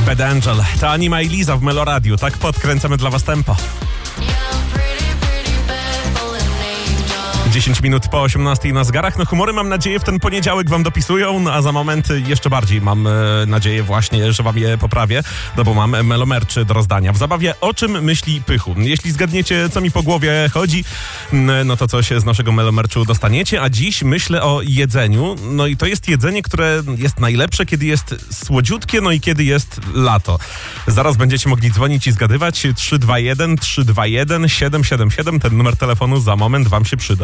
Bad Angel, to Anima i Liza w Meloradiu. Tak podkręcamy dla was tempo. 10 minut po 18 na zegarach. No humory, mam nadzieję, w ten poniedziałek wam dopisują, no a za moment jeszcze bardziej mam nadzieję właśnie, że wam je poprawię, no bo mam melomerch do rozdania. W zabawie O czym myśli Pychu. Jeśli zgadniecie, co mi po głowie chodzi, no to coś z naszego melomerchu dostaniecie, a dziś myślę o jedzeniu. No i to jest jedzenie, które jest najlepsze, kiedy jest słodziutkie, no i kiedy jest lato. Zaraz będziecie mogli dzwonić i zgadywać. 321 321 777, ten numer telefonu za moment wam się przyda.